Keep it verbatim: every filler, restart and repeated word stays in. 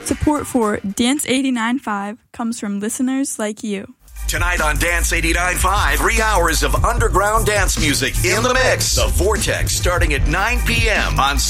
Support for Dance eighty-nine point five comes from listeners like you. Tonight on Dance eighty-nine point five, three hours of underground dance music in the mix. The Vortex starting at nine p.m. on